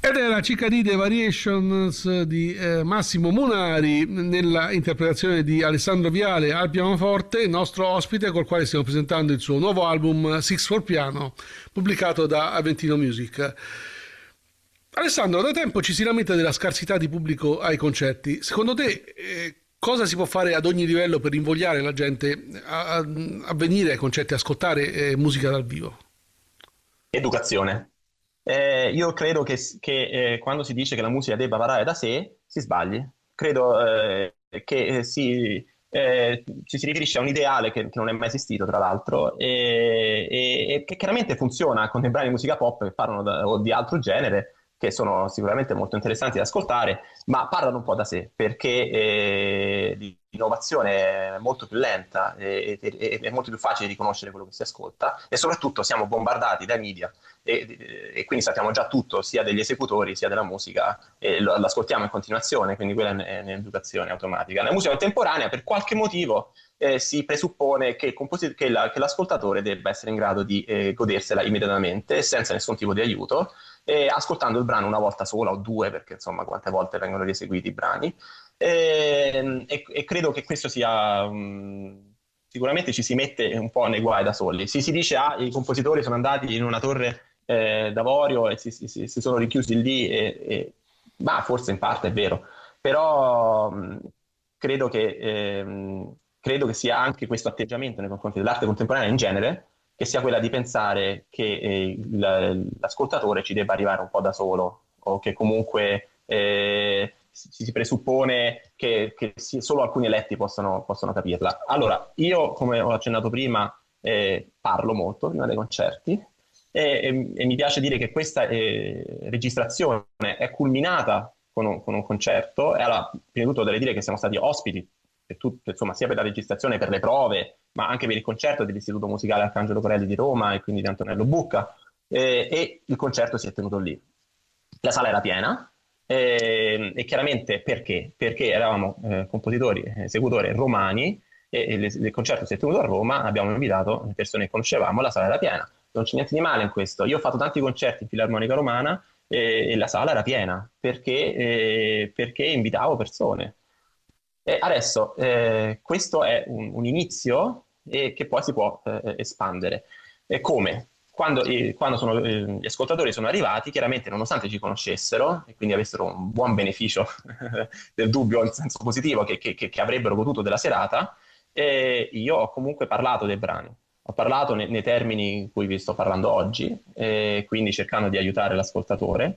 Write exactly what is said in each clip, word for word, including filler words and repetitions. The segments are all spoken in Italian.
Ed era Cicadide Variations di eh, Massimo Munari nella interpretazione di Alessandro Viale al pianoforte, il nostro ospite col quale stiamo presentando il suo nuovo album Six for Piano, pubblicato da Aventino Music. Alessandro, da tempo ci si lamenta della scarsità di pubblico ai concerti. Secondo te eh, cosa si può fare ad ogni livello per invogliare la gente a, a, a venire ai concerti, a ascoltare eh, musica dal vivo? Educazione. Eh, io credo che, che eh, quando si dice che la musica debba parlare da sé, si sbagli. Credo eh, che eh, si, eh, ci si riferisce a un ideale che, che non è mai esistito, tra l'altro, e, e, e che chiaramente funziona con dei brani di musica pop che parlano da, o di altro genere, che sono sicuramente molto interessanti da ascoltare, ma parlano un po' da sé, perché eh, l'innovazione è molto più lenta e, e, e è molto più facile riconoscere quello che si ascolta, e soprattutto siamo bombardati dai media e, e quindi sappiamo già tutto, sia degli esecutori sia della musica, e lo, l'ascoltiamo in continuazione, quindi quella è un'educazione automatica. Nella musica contemporanea, per qualche motivo, eh, si presuppone che, composi- che, la, che l'ascoltatore debba essere in grado di eh, godersela immediatamente, senza nessun tipo di aiuto, eh, ascoltando il brano una volta sola o due, perché insomma quante volte vengono rieseguiti i brani, e, e, e credo che questo sia um, sicuramente ci si mette un po' nei guai da soli. Si, si dice ah, i compositori sono andati in una torre eh, d'avorio e si, si, si sono richiusi lì, e, e, ma forse in parte è vero, però um, credo che ehm, credo che sia anche questo atteggiamento nei confronti dell'arte contemporanea in genere, che sia quella di pensare che eh, l'ascoltatore ci debba arrivare un po' da solo, o che comunque eh, si, si presuppone che, che solo alcuni eletti possano, possano capirla. Allora, io, come ho accennato prima, eh, parlo molto prima dei concerti, e, e, e mi piace dire che questa eh, registrazione è culminata con un, con un concerto, e allora, prima di tutto devo dire che siamo stati ospiti per tutto, insomma, sia per la registrazione che per le prove, ma anche per il concerto dell'Istituto Musicale Arcangelo Corelli di Roma e quindi di Antonello Bucca, eh, e il concerto si è tenuto lì. La sala era piena, eh, e chiaramente perché? Perché eravamo eh, compositori, esecutori romani, e, e il, il concerto si è tenuto a Roma, abbiamo invitato le persone che conoscevamo, la sala era piena. Non c'è niente di male in questo. Io ho fatto tanti concerti in Filarmonica Romana e, e la sala era piena, perché, eh, perché invitavo persone. E adesso eh, questo è un, un inizio, e che poi si può eh, espandere. E come? Quando, eh, quando sono, eh, gli ascoltatori sono arrivati, chiaramente nonostante ci conoscessero e quindi avessero un buon beneficio del dubbio in senso positivo che, che, che avrebbero goduto della serata, eh, io ho comunque parlato dei brani. Ho parlato nei, nei termini in cui vi sto parlando oggi, eh, quindi cercando di aiutare l'ascoltatore.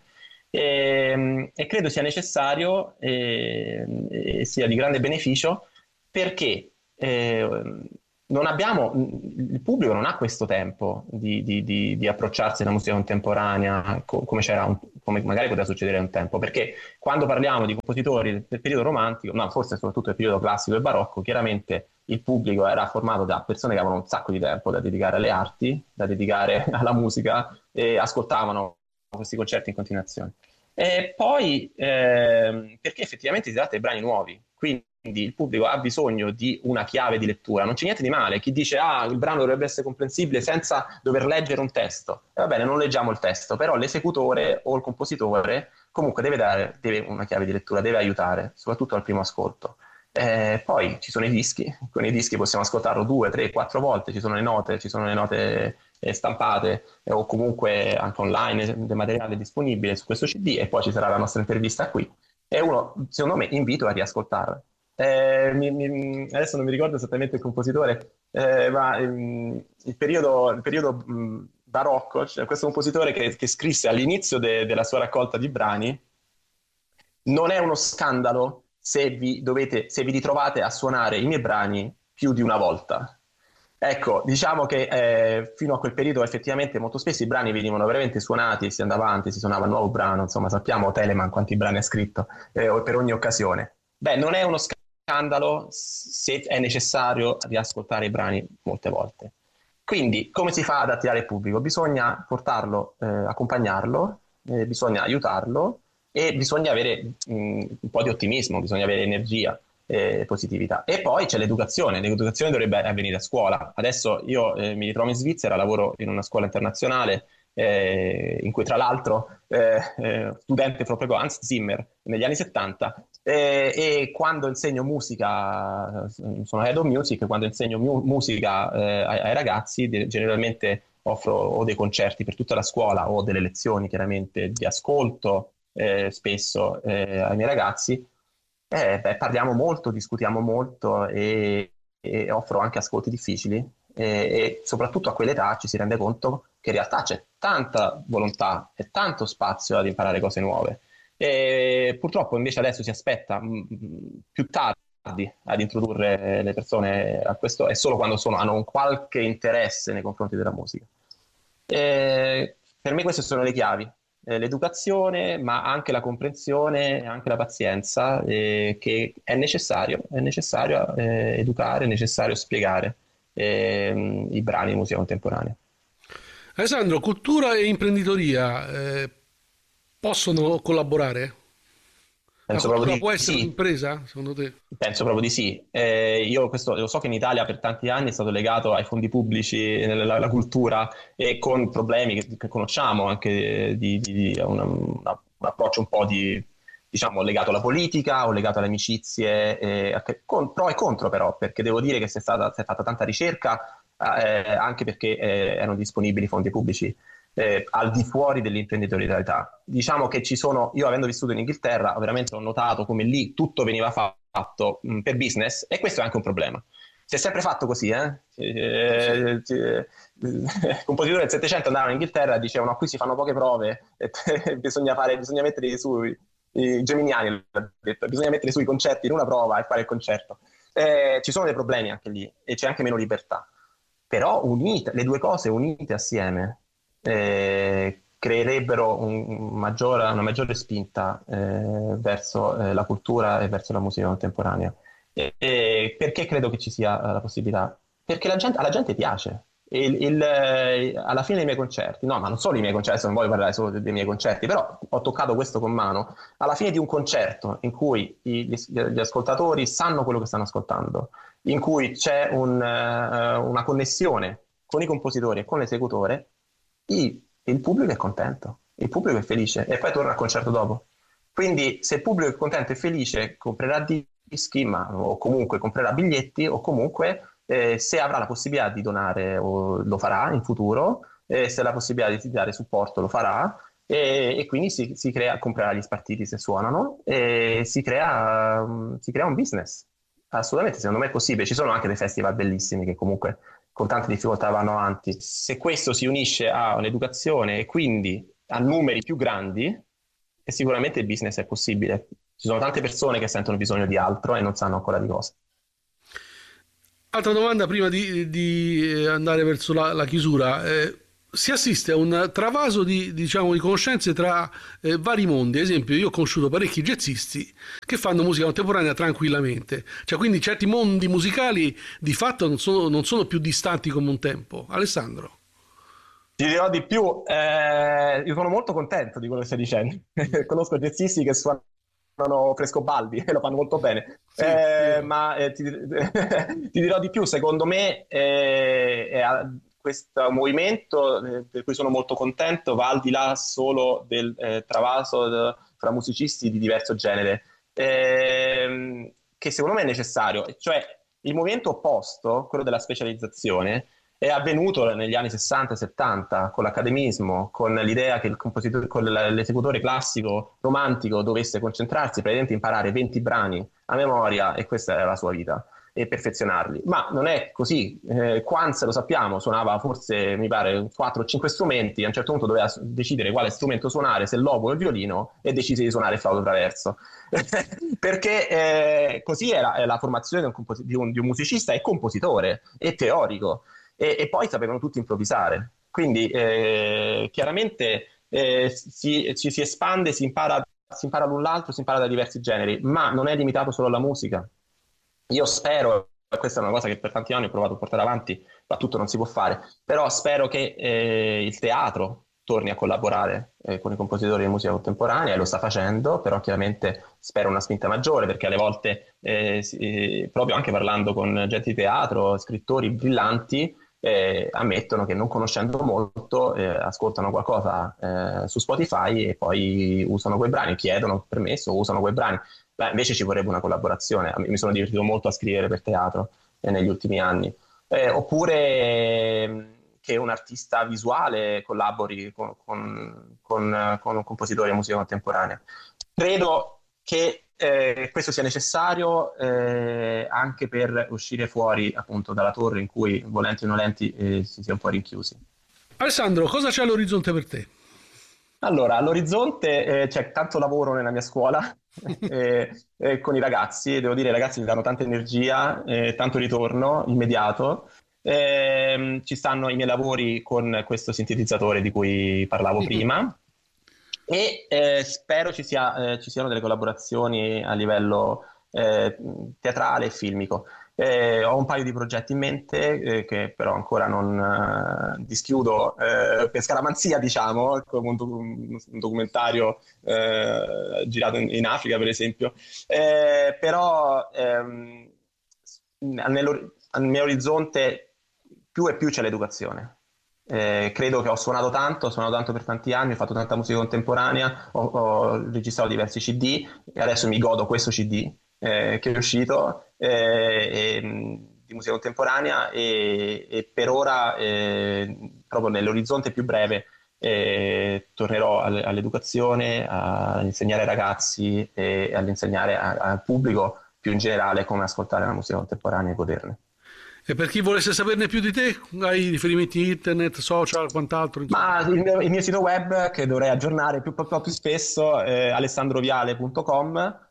E, e credo sia necessario e, e sia di grande beneficio, perché eh, non abbiamo, il pubblico non ha questo tempo di, di, di, di approcciarsi alla musica contemporanea co- come c'era un, come magari poteva succedere un tempo, perché quando parliamo di compositori del periodo romantico, no, forse soprattutto del periodo classico e barocco, chiaramente il pubblico era formato da persone che avevano un sacco di tempo da dedicare alle arti, da dedicare alla musica, e ascoltavano questi concerti in continuazione. E poi ehm, perché effettivamente si tratta di brani nuovi, quindi il pubblico ha bisogno di una chiave di lettura. Non c'è niente di male chi dice ah, il brano dovrebbe essere comprensibile senza dover leggere un testo. E va bene, non leggiamo il testo, però l'esecutore o il compositore comunque deve dare deve una chiave di lettura, deve aiutare, soprattutto al primo ascolto. Eh, poi ci sono i dischi, con i dischi possiamo ascoltarlo due, tre, quattro volte, ci sono le note, ci sono le note eh, stampate eh, o comunque anche online del materiale disponibile su questo C D, e poi ci sarà la nostra intervista qui, e uno, secondo me, invito a riascoltarla. Eh, mi, mi, adesso non mi ricordo esattamente il compositore, eh, ma ehm, il periodo, il periodo mh, barocco, cioè questo compositore che, che scrisse all'inizio de, della sua raccolta di brani: non è uno scandalo se vi, dovete, se vi ritrovate a suonare i miei brani più di una volta. Ecco, diciamo che eh, fino a quel periodo effettivamente molto spesso i brani venivano veramente suonati e si andava avanti, si suonava un nuovo brano, insomma sappiamo Telemann quanti brani ha scritto eh, per ogni occasione. Beh, non è uno scandalo se è necessario riascoltare i brani molte volte. Quindi come si fa ad attirare il pubblico? Bisogna portarlo, eh, accompagnarlo, eh, bisogna aiutarlo, e bisogna avere mh, un po' di ottimismo, bisogna avere energia e positività. E poi c'è l'educazione, l'educazione dovrebbe avvenire a scuola. Adesso io eh, mi ritrovo in Svizzera, lavoro in una scuola internazionale eh, in cui tra l'altro eh, eh, studente proprio Hans Zimmer negli anni settanta, eh, e quando insegno musica, sono head of music, quando insegno mu- musica eh, ai, ai ragazzi, de- generalmente offro o dei concerti per tutta la scuola o delle lezioni chiaramente di ascolto eh, spesso eh, ai miei ragazzi. Eh, beh, parliamo molto, discutiamo molto e, e offro anche ascolti difficili e, e soprattutto a quell'età ci si rende conto che in realtà c'è tanta volontà e tanto spazio ad imparare cose nuove. E purtroppo invece adesso si aspetta mh, più tardi ad introdurre le persone a questo, e solo quando sono, hanno un qualche interesse nei confronti della musica. E per me queste sono le chiavi, eh, l'educazione, ma anche la comprensione e anche la pazienza, eh, che è necessario, è necessario eh, educare, è necessario spiegare ehm, i brani di musica contemporanea. Alessandro, cultura e imprenditoria eh, possono collaborare? La Penso proprio cultura di può essere sì. un'impresa, secondo te? Penso proprio di sì. Eh, io questo, lo so che in Italia per tanti anni è stato legato ai fondi pubblici, nella la cultura, e con problemi che, che conosciamo anche di, di, di una- una- un approccio un po' di, diciamo, legato alla politica o legato alle amicizie, eh, a che- con, pro e contro però, perché devo dire che si è stata, si è fatta tanta ricerca, eh, anche perché eh, erano disponibili fondi pubblici eh, al di fuori dell'imprenditorialità. Diciamo che ci sono, io avendo vissuto in Inghilterra, veramente ho notato come lì tutto veniva fatto mh, per business, e questo è anche un problema. Si è sempre fatto così, eh? Sì. Eh, eh, I compositori del Settecento andavano in Inghilterra e dicevano: qui si fanno poche prove, e bisogna, fare, bisogna mettere su i geminiani, detto, bisogna mettere su i concerti in una prova e fare il concerto. Eh, ci sono dei problemi anche lì e c'è anche meno libertà, però unite, le due cose unite assieme eh, creerebbero un maggiore, una maggiore spinta eh, verso eh, la cultura e verso la musica contemporanea. E, e perché credo che ci sia eh, la possibilità? Perché la gente, alla gente piace. Il, il, eh, alla fine dei miei concerti, no, ma non solo i miei concerti, non voglio parlare solo dei miei concerti, però ho toccato questo con mano. Alla fine di un concerto in cui i- gli, gli ascoltatori sanno quello che stanno ascoltando, in cui c'è un, eh, una connessione con i compositori e con l'esecutore, i- il pubblico è contento, il pubblico è felice e poi torna al concerto dopo. Quindi se il pubblico è contento e felice, comprerà dischi, ma, o comunque comprerà biglietti, o comunque eh, se avrà la possibilità di donare o lo farà in futuro, eh, se ha la possibilità di dare supporto lo farà, e, e quindi si, si crea, comprerà gli spartiti se suonano, e si crea, um, si crea un business. Assolutamente, secondo me è possibile. Ci sono anche dei festival bellissimi che comunque con tante difficoltà vanno avanti. Se questo si unisce a un'educazione e quindi a numeri più grandi, e sicuramente il business è possibile. Ci sono tante persone che sentono bisogno di altro e non sanno ancora di cosa. Altra domanda prima di, di, eh, andare verso la, la chiusura. Eh, si assiste a un travaso di, diciamo, di conoscenze tra eh, vari mondi. Ad esempio, io ho conosciuto parecchi jazzisti che fanno musica contemporanea tranquillamente. Cioè, quindi certi mondi musicali di fatto non sono, non sono più distanti come un tempo. Alessandro. Ti dirò di più, eh, io sono molto contento di quello che stai dicendo. Conosco jazzisti che suonano Frescobaldi e lo fanno molto bene. Sì, Eh, io. ma eh, ti, ti dirò di più, secondo me eh, è a- questo movimento, eh, per cui sono molto contento, va al di là solo del eh, travaso de- fra musicisti di diverso genere, ehm, che secondo me è necessario. Cioè, il movimento opposto, quello della specializzazione, è avvenuto negli anni sessanta e settanta con l'accademismo, con l'idea che il compositore, con l'esecutore classico romantico dovesse concentrarsi, praticamente imparare venti brani a memoria, e questa era la sua vita, e perfezionarli. Ma non è così. Eh, Quantz, lo sappiamo, suonava forse, mi pare, quattro o cinque strumenti, a un certo punto doveva decidere quale strumento suonare, se l'oboe o il violino, e decise di suonare il flauto traverso. Perché eh, così era la formazione di un, compos- di, un, di un musicista e compositore e teorico, e, e poi sapevano tutti improvvisare. Quindi eh, chiaramente eh, si, ci si espande, si impara, si impara l'un l'altro, si impara da diversi generi, ma non è limitato solo alla musica. Io spero, e questa è una cosa che per tanti anni ho provato a portare avanti, ma tutto non si può fare, però spero che eh, il teatro torni a collaborare eh, con i compositori di musica contemporanea, e lo sta facendo, però chiaramente spero una spinta maggiore, perché alle volte, eh, si- proprio anche parlando con gente di teatro, scrittori brillanti, eh, ammettono che non conoscendo molto eh, ascoltano qualcosa eh, su Spotify e poi usano quei brani, chiedono permesso, usano quei brani. Beh, invece ci vorrebbe una collaborazione. Mi sono divertito molto a scrivere per teatro eh, negli ultimi anni. Eh, oppure eh, che un artista visuale collabori con, con, con, con un compositore di musica contemporanea. Credo che eh, questo sia necessario eh, anche per uscire fuori appunto dalla torre in cui volenti o nolenti eh, si sia un po' rinchiusi. Alessandro, cosa c'è all'orizzonte per te? Allora, all'orizzonte eh, c'è tanto lavoro nella mia scuola eh, eh, con i ragazzi, devo dire i ragazzi mi danno tanta energia, eh, tanto ritorno immediato. Eh, ci stanno i miei lavori con questo sintetizzatore di cui parlavo prima e eh, spero ci sia, eh, ci siano delle collaborazioni a livello eh, teatrale e filmico. Eh, ho un paio di progetti in mente eh, che però ancora non eh, dischiudo eh, per scaramanzia, diciamo, come un, doc- un documentario eh, girato in, in Africa, per esempio. Eh, però ehm, nello- nel mio orizzonte più e più c'è l'educazione. Eh, credo che ho suonato tanto, ho suonato tanto per tanti anni, ho fatto tanta musica contemporanea, ho, ho registrato diversi C D e adesso mi godo questo C D eh, che è uscito eh, e, di musica contemporanea e, e per ora, eh, proprio nell'orizzonte più breve, eh, tornerò all- all'educazione, a insegnare ai ragazzi e all'insegnare a- al pubblico più in generale come ascoltare la musica contemporanea e goderne. E per chi volesse saperne più di te, hai riferimenti internet, social, quant'altro, insomma. Ma il mio, il mio sito web, che dovrei aggiornare più, più, più spesso, è alessandroviale punto com,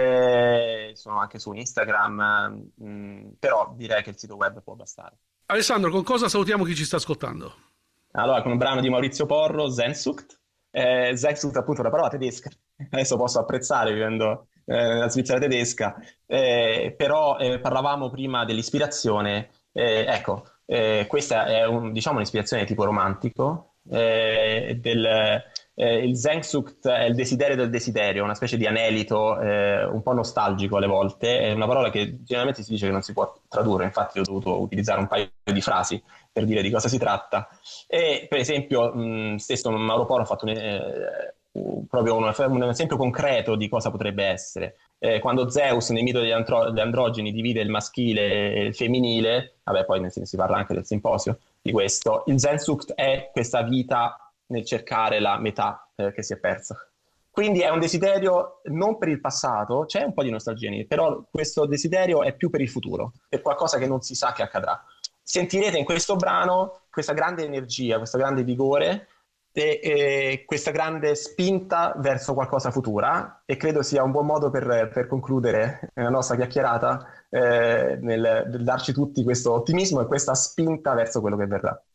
eh, sono anche su Instagram, mh, però direi che il sito web può bastare. Alessandro, con cosa salutiamo chi ci sta ascoltando? Allora, con un brano di Maurizio Porro, Sehnsucht. Eh, Sehnsucht è appunto una parola tedesca, adesso posso apprezzare vivendo eh, nella Svizzera tedesca, eh, però eh, parlavamo prima dell'ispirazione, eh, ecco, eh, questa è un, diciamo, un'ispirazione di tipo romantico, eh, del, eh, il Sehnsucht è il desiderio del desiderio, una specie di anelito eh, un po' nostalgico alle volte, è una parola che generalmente si dice che non si può tradurre, infatti ho dovuto utilizzare un paio di frasi per dire di cosa si tratta. E per esempio, mh, stesso Mauro Poro ha fatto un, eh, proprio un, un esempio concreto di cosa potrebbe essere. Eh, quando Zeus nel mito degli, andro- degli androgeni divide il maschile e il femminile, vabbè poi ne si, si parla anche del simposio di questo, il Sehnsucht è questa vita nel cercare la metà eh, che si è persa. Quindi è un desiderio non per il passato, c'è un po' di nostalgia, però questo desiderio è più per il futuro, per qualcosa che non si sa che accadrà. Sentirete in questo brano questa grande energia, questo grande vigore e, e questa grande spinta verso qualcosa futura e credo sia un buon modo per, per concludere la nostra chiacchierata eh, nel, nel darci tutti questo ottimismo e questa spinta verso quello che verrà.